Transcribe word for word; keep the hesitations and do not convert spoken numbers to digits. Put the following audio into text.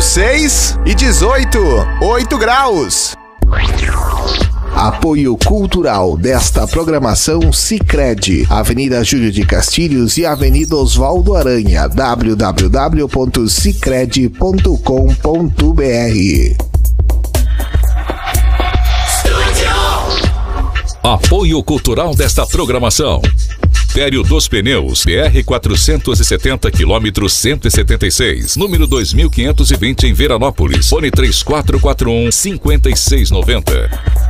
seis e dezoito, oito graus. Apoio cultural desta programação Sicredi, Avenida Júlio de Castilhos e Avenida Oswaldo Aranha, w w w ponto sicredi ponto com ponto b r. Apoio cultural desta programação: Tério dos Pneus, B R quatrocentos e setenta, quilômetro cento e setenta e seis, número dois mil quinhentos e vinte, em Veranópolis. Fone três quatro quatro um, cinco seis nove zero.